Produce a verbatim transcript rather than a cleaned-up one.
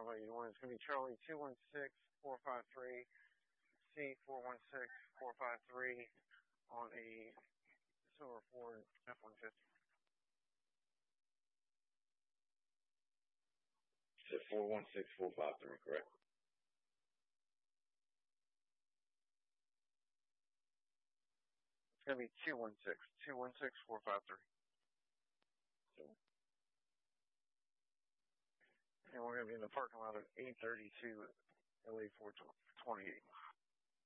Bravo eighty-one. It's going to be Charlie two one six four five three, C four one six four five three on a silver Ford F one fifty. So four one six four five three, correct? It's going to be two one six, two one six four five three. So, and we're going to be in the parking lot of eight thirty-two L A four twenty-eight.